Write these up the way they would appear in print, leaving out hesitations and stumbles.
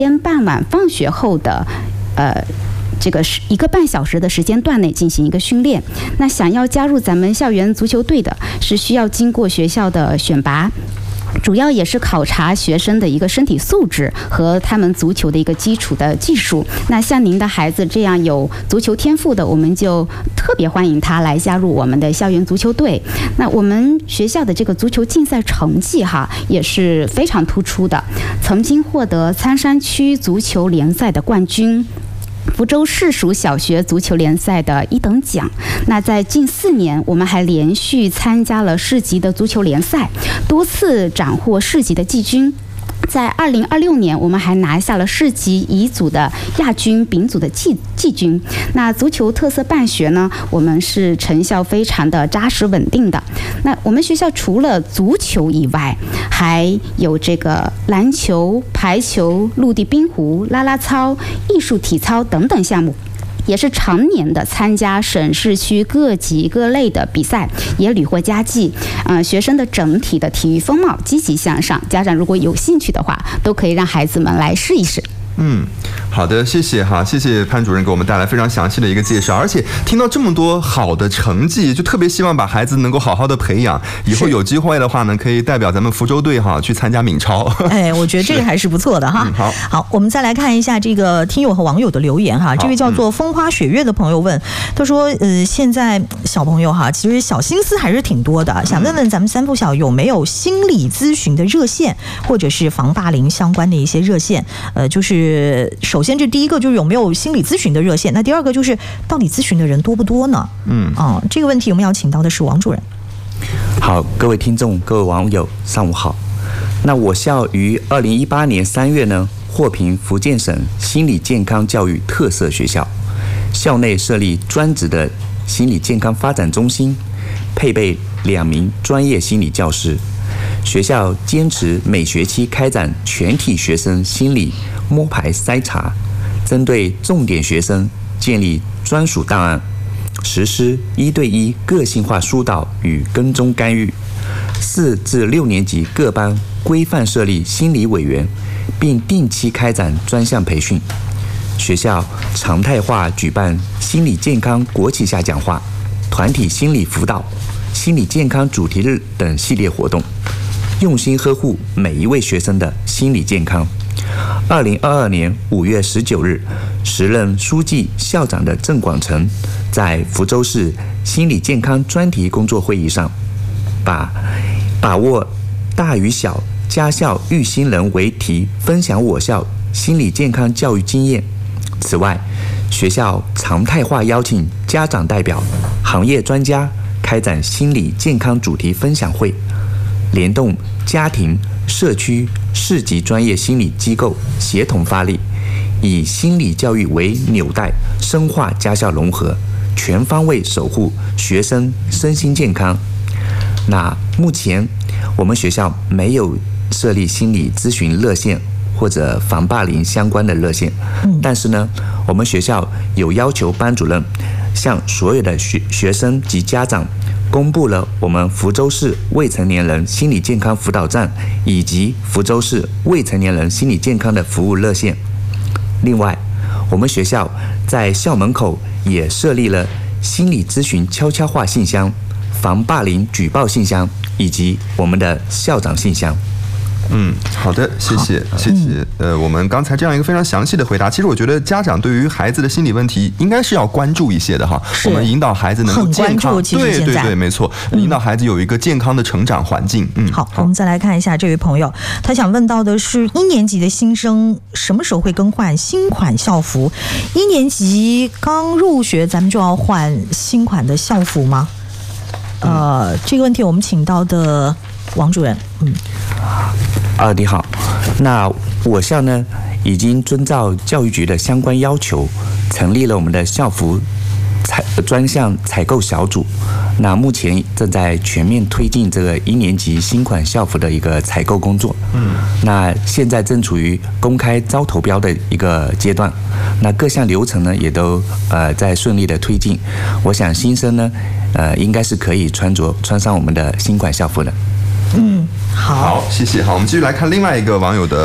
天傍晚放学后的这个1个半小时的时间段内进行一个训练。那想要加入咱们校园足球队的，是需要经过学校的选拔，主要也是考察学生的一个身体素质和他们足球的一个基础的技术。那像您的孩子这样有足球天赋的，我们就特别欢迎他来加入我们的校园足球队。那我们学校的这个足球竞赛成绩也是非常突出的，曾经获得苍山区足球联赛的冠军，福州市属小学足球联赛的1等奖。那在近4年，我们还连续参加了市级的足球联赛，多次斩获市级的季军。在2026年，我们还拿下了市级乙组的亚军、丙组的季军。那足球特色办学呢，我们是成效非常的扎实稳定的。那我们学校除了足球以外，还有这个篮球、排球、陆地冰壶、啦啦操、艺术体操等等项目，也是常年的参加省市区各级各类的比赛，也屡获佳绩。学生的整体的体育风貌积极向上，家长如果有兴趣的话，都可以让孩子们来试一试。 好的，谢谢谢谢潘主任给我们带来非常详细的一个介绍，而且听到这么多好的成绩，就特别希望把孩子能够好好的培养，以后有机会的话呢，可以代表咱们福州队去参加闽超。 我觉得这个还是不错的哈。好，我们再来看一下这个听友和网友的留言哈。这位叫做风花雪月的朋友问，他说现在小朋友其实小心思还是挺多的，想问问咱们三附小有没有心理咨询的热线，或者是防霸凌相关的一些热线？就是首先这第一个就是有没有心理咨询的热线，那第二个就是到底咨询的人多不多呢？这个问题我们要请到的是王主任。 好，各位听众、各位网友，上午好。那我校于2018年3月呢，获评福建省心理健康教育特色学校，校内设立专职的心理健康发展中心，配备2名专业心理教师。学校坚持每学期开展全体学生心理摸排筛查，针对重点学生建立专属档案，实施1对1个性化疏导与跟踪干预。4至6年级各班规范设立心理委员，并定期开展专项培训。学校常态化举办心理健康国旗下讲话、团体心理辅导、心理健康主题日等系列活动，用心呵护每一位学生的心理健康。2022年5月19日，时任书记、校长的郑广成在福州市心理健康专题工作会议上，把握大与小、家校育新人为题，分享我校心理健康教育经验。此外，学校常态化邀请家长代表、行业专家开展心理健康主题分享会，联动家庭、社区、市级专业心理机构协同发力，以心理教育为纽带，深化家校融合，全方位守护学生身心健康。那目前我们学校没有设立心理咨询热线或者防霸凌相关的热线，但是呢，我们学校有要求班主任向所有的学生及家长公布了我们福州市未成年人心理健康辅导站以及福州市未成年人心理健康的服务热线。另外，我们学校在校门口也设立了心理咨询悄悄话信箱、防霸凌举报信箱以及我们的校长信箱。 好的，谢谢。我们刚才这样一个非常详细的回答，其实我觉得家长对于孩子的心理问题应该是要关注一些的哈。我们引导孩子能够健康，对，没错，引导孩子有一个健康的成长环境。 好，我们再来看一下这位朋友，他想问到的是1年级的新生什么时候会更换新款校服？1年级刚入学，咱们就要换新款的校服吗？这个问题我们请到的王主任。 你好，那我校呢已经遵照教育局的相关要求，成立了我们的校服专项采购小组。那目前正在全面推进这个1年级新款校服的一个采购工作。那现在正处于公开招投标的一个阶段。那各项流程呢也都在顺利的推进。我想新生呢应该是可以穿上我们的新款校服的。 好， 谢谢。好，我们继续来看另外一个网友的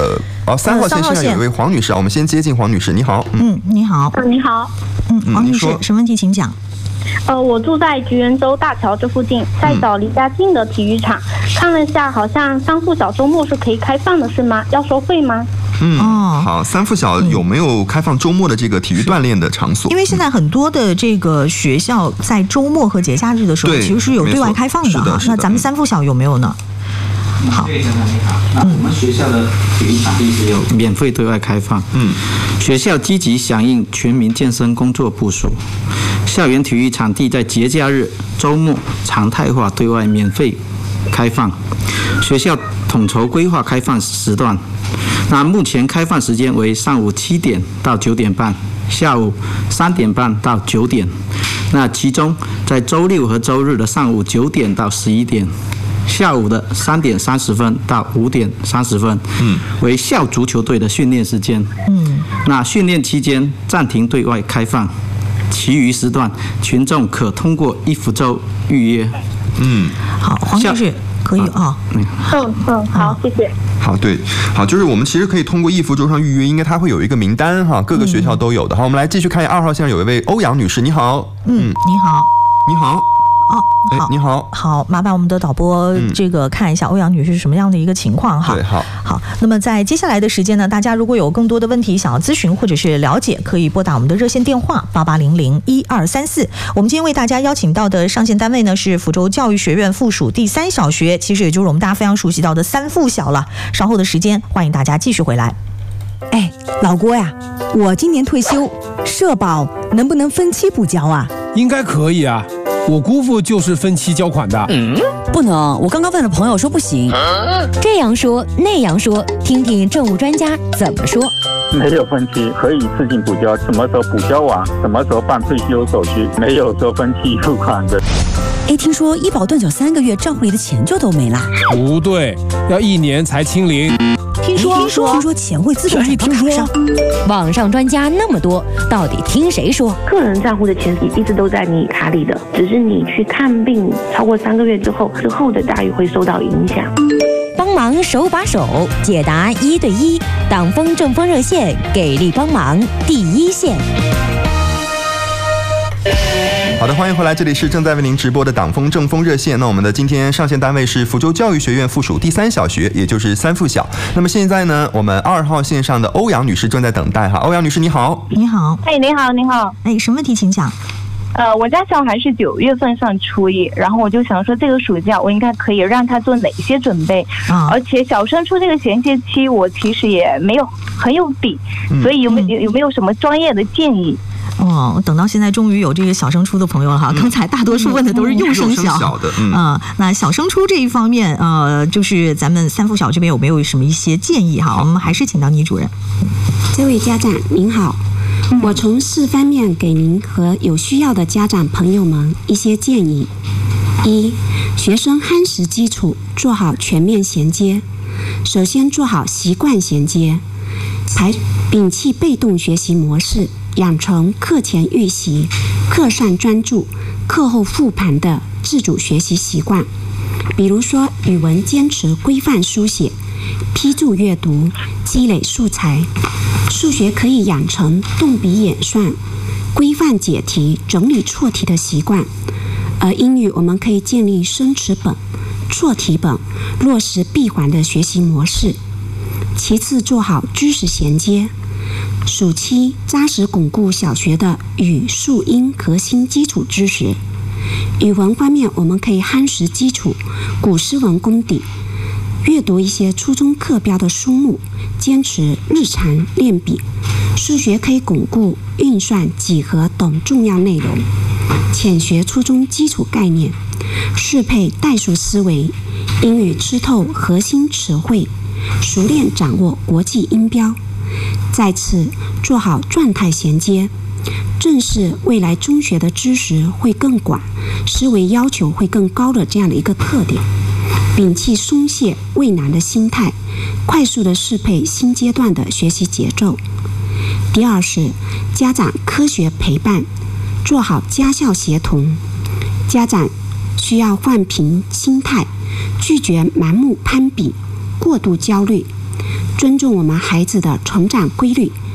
3号线现在有一位黄女士啊，我们先接近黄女士，你好。 你好。 你好。 黄女士，什么问题请讲。 我住在菊园洲大桥这附近，在找离家近的体育场，看了一下，好像三附小周末是可以开放的，是吗？要收费吗？ 好，三附小有没有开放周末的这个体育锻炼的场所？ 因为现在很多的这个学校在周末和节假日的时候，其实是有对外开放的哈。那咱们三附小有没有呢？ 好，你好。我们学校的体育场地是有免费对外开放。学校积极响应全民健身工作部署，校园体育场地在节假日、周末常态化对外免费开放。学校统筹规划开放时段。那目前开放时间为上午7点到9点半，下午3点半到9点。那其中在周六和周日的上午9点到11点。下午的3点30分到5点30分，为校足球队的训练时间。那训练期间暂停对外开放，其余时段群众可通过一福州预约。 好，黄女士可以啊。 好，谢谢。 好，就是我们其实可以通过一福州上预约，应该它会有一个名单哈，各个学校都有的。好，我们来继续看一下2号线上有一位欧阳女士，你好。 你好。 你好。 好， 你好， 好，麻烦我们的导播这个看一下欧阳女士是什么样的一个情况哈。 对，好。 那么在接下来的时间呢，大家如果有更多的问题想要咨询或者是了解，可以拨打我们的热线电话88001234。我们今天为大家邀请到的上线单位呢是福州教育学院附属第3小学，其实也就是我们大家非常熟悉到的三附小了。稍后的时间，欢迎大家继续回来。 哎，老郭呀，我今年退休，社保能不能分期补交啊？ 应该可以啊。我姑父就是分期交款的。 不能，我刚刚问了朋友说不行。这样说那样说，听听政务专家怎么说。 没有分期，可以自行补交，什么时候补交完，什么时候办退休手续，没有说分期付款的。 哎，听说医保断缴3个月，账户里的钱就都没了。 不对，要1年才清零。 听说钱会自动转到卡上。网上专家那么多，到底听谁说？ 个人账户的钱一直都在你卡里的，只是你去看病超过3个月之后的待遇会受到影响。 帮忙手把手解答1对1，党风政风热线给力帮忙第一线。 好的，欢迎回来，这里是正在为您直播的党风政风热线。那我们的今天上线单位是福州教育学院附属第3小学，也就是三附小。那么现在呢，我们2号线上的欧阳女士正在等待哈。欧阳女士你好。 你好。 你好。 什么问题请讲。 我家小孩是9月份上初一，然后我就想说这个暑假我应该可以让他做哪些准备，而且小升初这个衔接期我其实也没有很有底，所以有没有什么专业的建议？ 等到现在终于有这个小升初的朋友了哈。刚才大多数问的都是幼升小的， 那小升初这一方面，就是咱们三附小这边有没有什么一些建议哈？我们还是请到倪主任。 这位家长您好，我从4方面给您和有需要的家长朋友们一些建议。1. 学生夯实基础，做好全面衔接。首先做好习惯衔接，摒弃被动学习模式，养成课前预习、课上专注、课后复盘的自主学习习惯。比如说，语文坚持规范书写、批注阅读、积累素材；数学可以养成动笔演算、规范解题、整理错题的习惯；而英语我们可以建立生词本、错题本，落实闭环的学习模式。其次，做好知识衔接。暑期扎实巩固小学的语数英核心基础知识。语文方面，我们可以夯实基础古诗文功底，阅读一些初中课标的书目，坚持日常练笔。数学可以巩固运算、几何等重要内容，浅学初中基础概念，适配代数思维。英语吃透核心词汇，熟练掌握国际音标。再次做好状态衔接，正是未来中学的知识会更广，思维要求会更高的这样的一个特点。摒弃松懈畏难的心态，快速的适配新阶段的学习节奏。第二是家长科学陪伴，做好家校协同。家长需要放平心态，拒绝盲目攀比、过度焦虑， 尊重我们孩子的成长规律，